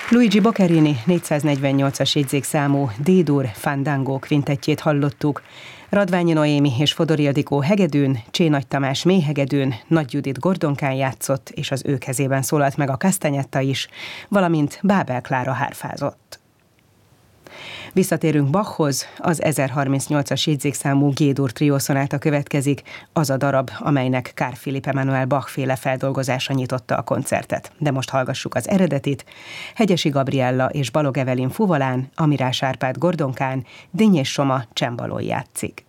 Luigi Boccherini 448-as jegyzékszámú D-dur Fandango kvintettjét hallottuk. Radványi Noémi és Fodor Ildikó hegedűn, Csé Nagy Tamás mélyhegedűn, Nagy Judit gordonkán játszott, és az ő kezében szólalt meg a Castagnetta is, valamint Bábel Klára hárfázott. Visszatérünk Bachhoz, az 1038-as jegyzékszámú G-dur triószonáta következik, az a darab, amelynek Carl Philipp Emanuel Bach-féle feldolgozása nyitotta a koncertet. De most hallgassuk az eredetit. Hegyesi Gabriella és Balog Evelin fuvolán, Amirás Árpád gordonkán, Dinnyés Soma csembalón játszik.